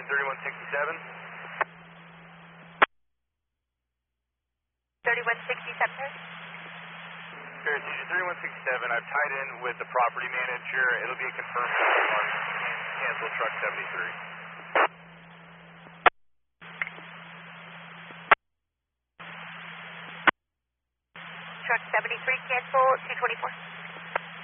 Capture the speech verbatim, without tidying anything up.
thirty-one sixty-seven. thirty-one sixty-seven. Spirit Station thirty-one sixty-seven, I've tied in with the property manager. It'll be a confirmed mark. Cancel truck seventy-three. Truck seventy-three, cancel two twenty-four.